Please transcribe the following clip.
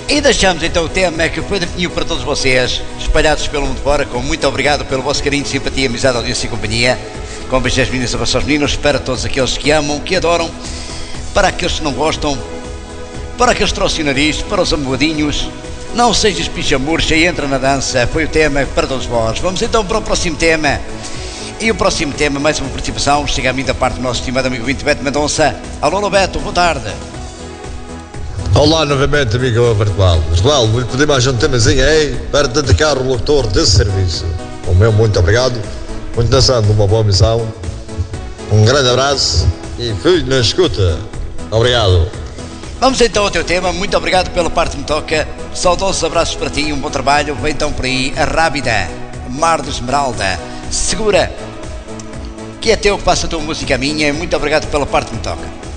E deixamos então o tema que foi definido para todos vocês, espalhados pelo mundo fora, com muito obrigado pelo vosso carinho, simpatia, amizade, audiência e companhia. Com beijos às meninas, abraços aos meninos, para todos aqueles que amam, que adoram, para aqueles que não gostam, para aqueles que trouxem o nariz, para os amoadinhos. Não sejas picha murcha e entra na dança, foi o tema para todos vós. Vamos então para o próximo tema. E o próximo tema, mais uma participação, chega a mim da parte do nosso estimado amigo Beto Mendonça. Alô, Beto, boa tarde. Olá novamente, amigo virtual. Virtual, vou-lhe pedir mais um temazinho aí para dedicar o locutor de serviço. O meu muito obrigado, continuação de uma boa missão. Um grande abraço e fui na escuta. Obrigado. Vamos então ao teu tema, muito obrigado pela parte que me toca. Saudosos abraços para ti, um bom trabalho. Vem então por aí a Rábida, Mar de Esmeralda. Segura, que é teu, que passa a tua música a minha. Muito obrigado pela parte que me toca.